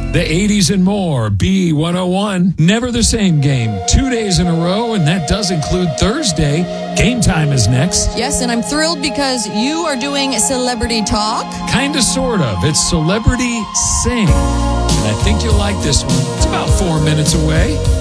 The 80s and more, B101. Never the same game. 2 days in a row, and that does include Thursday. Game time is next. Yes, and I'm thrilled because you are doing Celebrity Talk. Kinda, sort of. It's Celebrity Sing. And I think you'll like this one. It's about 4 minutes away.